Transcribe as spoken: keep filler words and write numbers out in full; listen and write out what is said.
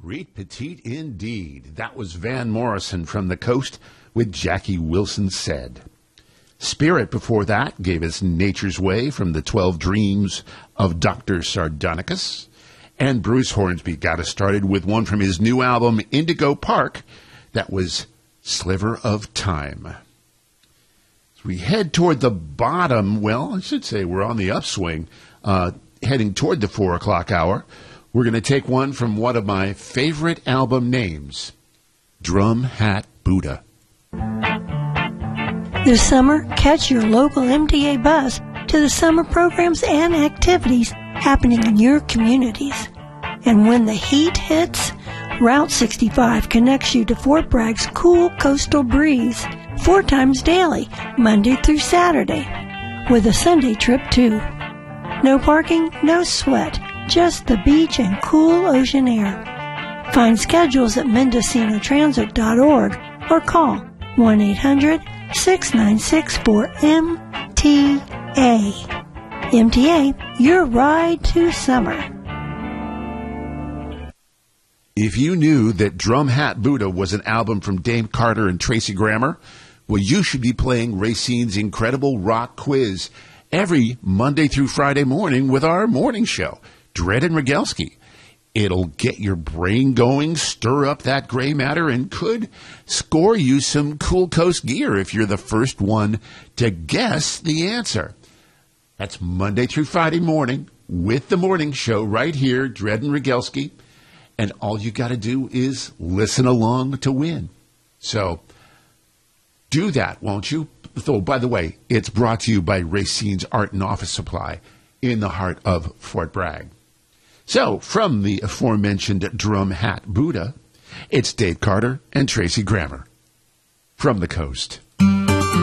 Reet Petite indeed. That was Van Morrison from the Coast with Jackie Wilson Said. Spirit before that gave us Nature's Way from the twelve Dreams of Doctor Sardonicus. And Bruce Hornsby got us started with one from his new album, Indigo Park. That was Sliver of Time. As we head toward the bottom, well, I should say we're on the upswing, uh, heading toward the four o'clock hour. We're going to take one from one of my favorite album names, Drum Hat Buddha. This summer, catch your local M T A bus to the summer programs and activities happening in your communities. And when the heat hits, Route sixty-five connects you to Fort Bragg's cool coastal breeze four times daily, Monday through Saturday, with a Sunday trip too. No parking, no sweat, just the beach and cool ocean air. Find schedules at mendocino transit dot org or call one eight hundred six nine six four M T A. M T A, your ride to summer. If you knew that Drum Hat Buddha was an album from Dame Carter and Tracy Grammer, well, you should be playing Racine's incredible rock quiz every Monday through Friday morning with our morning show, Dredd and Rogalski. It'll get your brain going, stir up that gray matter, and could score you some Cool Coast gear if you're the first one to guess the answer. That's Monday through Friday morning with the morning show right here, Dredd and Rogalski. And all you got to do is listen along to win. So do that, won't you? So, by the way, it's brought to you by Racine's Art and Office Supply in the heart of Fort Bragg. So, from the aforementioned Drum Hat Buddha, it's Dave Carter and Tracy Grammer from the Coast.